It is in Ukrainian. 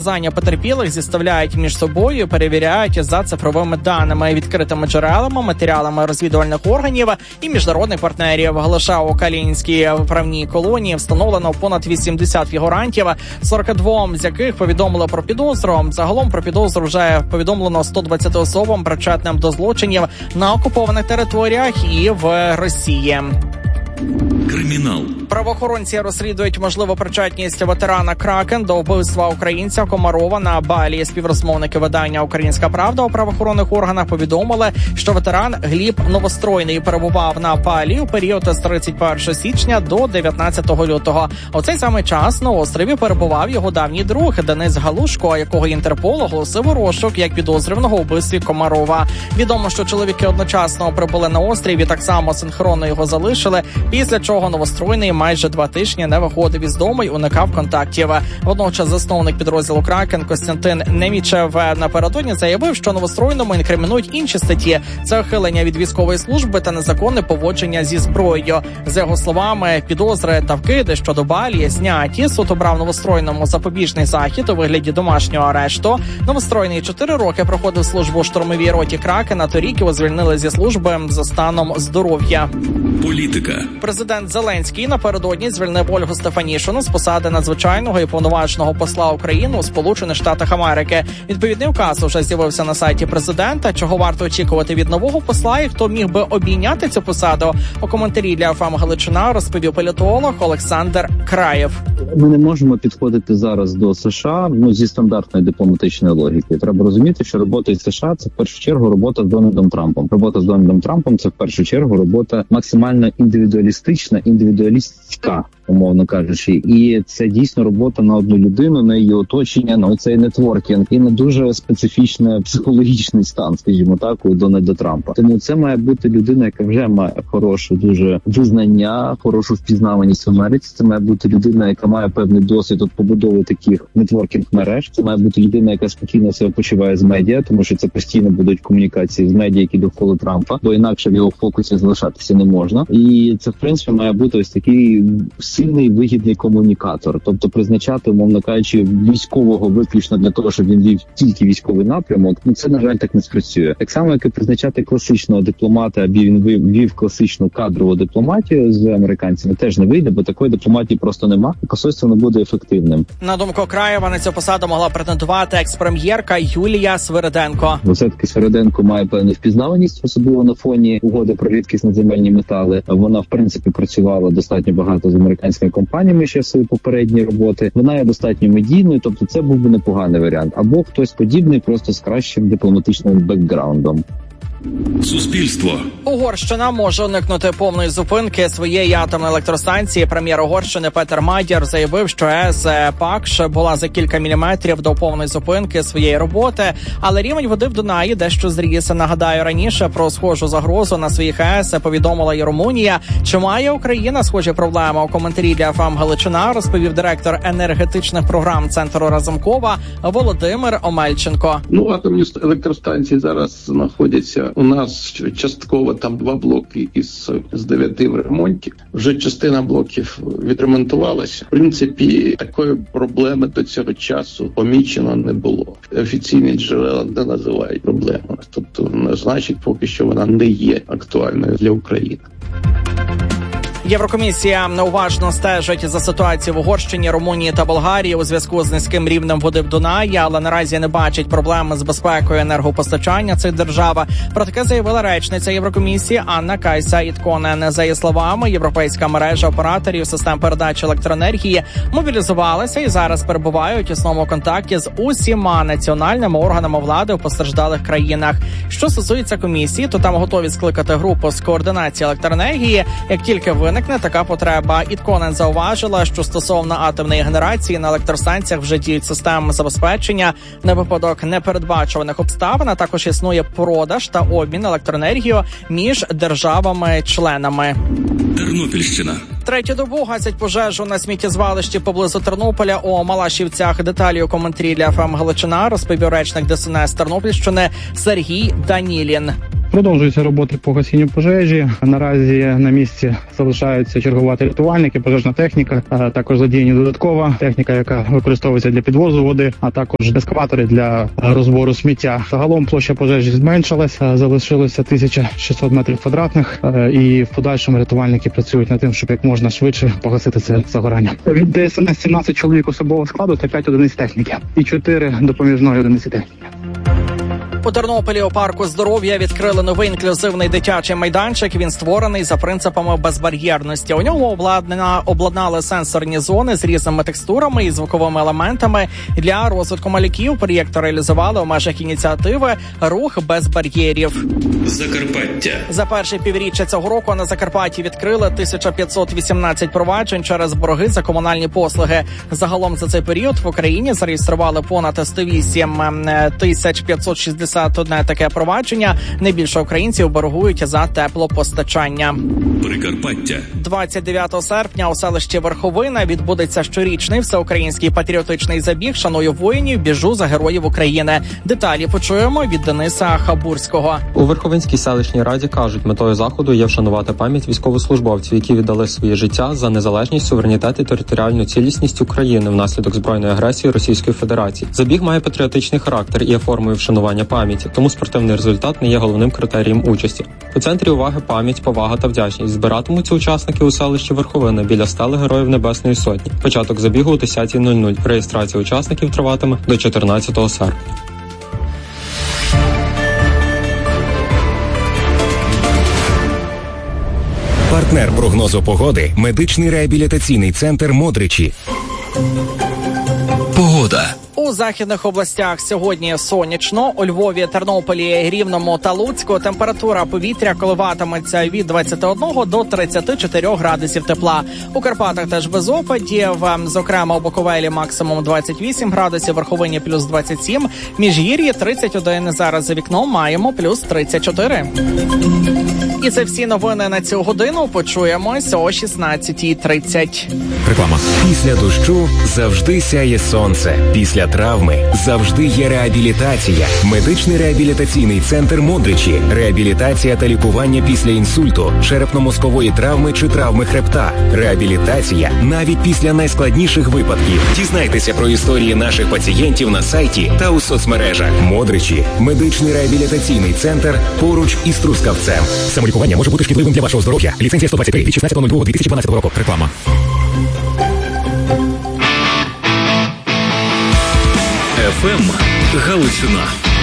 показання потерпілих зіставляють між собою і перевіряють за цифровими даними, відкритими джерелами, матеріалами розвідувальних органів і міжнародних партнерів. Лише у Калінінській виправній колонії встановлено понад 80 фігурантів, 42 з яких повідомили про підозру. Загалом про підозру вже повідомлено 120 особам, причетним до злочинів на окупованих територіях і в Росії. Кримінал. Правоохоронці розслідують можливу причетність ветерана Кракен до вбивства українця Комарова на Балі. Співрозмовники видання «Українська правда» у правоохоронних органах повідомили, що ветеран Гліб Новостройний перебував на Балі у період з 31 січня до 19 лютого. У цей самий час на острові перебував його давній друг Денис Галушко, якого Інтерпол оголосив у розшук як підозрюваного у вбивстві Комарова. Відомо, що чоловіки одночасно прибули на острів і так само синхронно його залишили, після чого Новостройний майже 2 тижні не виходив із дому й уникав контактів. Водночас засновник підрозділу «Кракен» Костянтин Немічев напередодні заявив, що Новостройному інкримінують інші статті – це ухилення від військової служби та незаконне поводження зі зброєю. За його словами, підозри та вкиди щодо Балі зняті. Суд обрав Новостройному запобіжний захід у вигляді домашнього арешту. Новостройний 4 роки проходив службу у штурмовій роті «Кракена», торік його звільнили зі служби за станом здоров'я. Політика. Президент Зеленський напередодні звільнив Ольгу Стефанішину з посади надзвичайного і повноваженого посла України у Сполучених Штатах Америки. Відповідний указ уже з'явився на сайті президента. Чого варто очікувати від нового посла і хто міг би обійняти цю посаду? У коментарі для ФМ Галичина розповів політолог Олександр Краєв. Ми не можемо підходити зараз до США зі стандартної дипломатичної логіки. Треба розуміти, що робота із США – це в першу чергу робота з Дональдом Трампом. Робота з Дональдом Трампом – це в першу чергу робота максимально індивідуалістична, індивідуалістська, умовно кажучи. І це дійсно робота на одну людину, на її оточення, на оцей нетворкінг і на дуже специфічний психологічний стан, скажімо так, у Дональда Трампа. Тому це має бути людина, яка вже має хороше дуже визнання, хорошу впізнаваність в Америці. Це має бути людина, яка має певний досвід от побудови таких нетворкінг-мереж. Це має бути людина, яка спокійно себе почуває з медіа, тому що це постійно будуть комунікації з медіа, які довкола Трампа, бо інакше в його фокусі залишатися не можна. І це, в принципі, має бути ось такий сильний вигідний комунікатор, тобто призначати, умовно кажучи, військового виключно для того, щоб він вів тільки військовий напрямок, це, на жаль, так не спрацює. Так само, як і призначати класичного дипломата, аби він вів класичну кадрову дипломатію з американцями, теж не вийде, бо такої дипломатії просто нема, і посольство не буде ефективним. На думку Краєва, на цю посаду могла претендувати екс-прем'єрка Юлія Свириденко. Бо все-таки Свириденко має певну впізнаваність, особливо на фоні угоди про рідкісні земельні метали. Вона, в принципі, працювала достатньо багато з американськими компаніями ще в свої попередні роботи. Вона є достатньо медійною, тобто це був би непоганий варіант. Або хтось подібний, просто з кращим дипломатичним бекграундом. Суспільство. Угорщина може уникнути повної зупинки своєї атомної електростанції. Прем'єр Угорщини Петер Мадяр заявив, що АЕС Пакш була за кілька міліметрів до повної зупинки своєї роботи, але рівень води в Дунаї дещо зріс. Нагадаю, раніше про схожу загрозу на своїх АЕС повідомила і Румунія. Чи має Україна схожі проблеми? У коментарі для ФМ Галичина розповів директор енергетичних програм Центру Разумкова Володимир Омельченко. Атомні електростанції зараз знаходяться у нас частково там 2 блоки з 9 в ремонті. Вже частина блоків відремонтувалася. В принципі, такої проблеми до цього часу помічено не було. Офіційні джерела не називають проблемою. Тобто, значить, поки що вона не є актуальною для України. Єврокомісія уважно стежить за ситуацією в Угорщині, Румунії та Болгарії у зв'язку з низьким рівнем води в Дунаї, але наразі не бачить проблеми з безпекою енергопостачання цих держав. Про таке заявила речниця Єврокомісії Анна Кайса Ітконен. За її словами, європейська мережа операторів систем передачі електроенергії мобілізувалася і зараз перебувають у тісному контакті з усіма національними органами влади у постраждалих країнах. Що стосується комісії, то там готові скликати групу з координації електроенергії, як тільки виникне така потреба. Ітконен зауважила, що стосовно атомної генерації на електростанціях вже діють системи забезпечення на випадок непередбачуваних обставин, а також існує продаж та обмін електроенергією між державами-членами. Тернопільщина. Третю добу гасять пожежу на сміттєзвалищі поблизу Тернополя у Малашівцях. Деталі у коментарі для ФМ Галичина розповів речник ДСНС Тернопільщини Сергій Данілін. Продовжуються роботи по гасінню пожежі. Наразі на місці залишаються чергувати рятувальники, пожежна техніка, також задіяні додаткова техніка, яка використовується для підвозу води, а також ескаватори для розбору сміття. Загалом площа пожежі зменшилася, залишилося 1600 метрів квадратних, і в подальшому рятувальники працюють над тим, щоб як можна швидше погасити це загорання. Від ДСНС 17 чоловік особового складу та 5 одиниць техніки і 4 допоміжної одиниці техніки. У Тернополі у парку здоров'я відкрили новий інклюзивний дитячий майданчик. Він створений за принципами безбар'єрності. У ньому обладнали сенсорні зони з різними текстурами і звуковими елементами для розвитку малюків. Проєкт реалізували у межах ініціативи «Рух без бар'єрів». Закарпаття. За перше півріччя цього року на Закарпатті відкрили 1518 проваджень через борги за комунальні послуги. Загалом за цей період в Україні зареєстрували понад 108 561 таке провадження. Найбільше українців боргують за теплопостачання. Прикарпаття. 29 серпня у селищі Верховина відбудеться щорічний всеукраїнський патріотичний забіг «Шаную воїнів, біжу за героїв України». Деталі почуємо від Дениса Хабурського. У Верховинській селищній раді кажуть, метою заходу є вшанувати пам'ять військовослужбовців, які віддали своє життя за незалежність, суверенітет і територіальну цілісність України внаслідок збройної агресії Російської Федерації. Забіг має патріотичний характер і є формою вшанування пам'яті, тому спортивний результат не є головним критерієм участі. У центрі уваги пам'ять, повага та вдячність. Збиратимуться учасники у селищі Верховина біля стели Героїв Небесної Сотні. Початок забігу о 10:00. Реєстрація учасників триватиме до 14 серпня. Партнер прогнозу погоди – медичний реабілітаційний центр «Модричі». Погода. У західних областях сьогодні сонячно. У Львові, Тернополі, Рівному та Луцьку температура повітря коливатиметься від 21 до 34 градусів тепла. У Карпатах теж без опадів. Зокрема, у Буковелі максимум 28 градусів, в Верховині плюс 27, Міжгір'ї 31. Зараз за вікном маємо плюс 34. І це всі новини на цю годину. Почуємось о 16:30. Реклама. Після дощу завжди сяє сонце. Після травми завжди є реабілітація. Медичний реабілітаційний центр «Модричі». Реабілітація та лікування після інсульту, черепно-мозкової травми чи травми хребта. Реабілітація навіть після найскладніших випадків. Дізнайтеся про історії наших пацієнтів на сайті та у соцмережах. «Модричі» – медичний реабілітаційний центр поруч із Трускавцем. Самолікування може бути шкідливим для вашого здоров'я. Ліцензія 123 від 16.02.2012 року. Реклама. ФМ Галичина.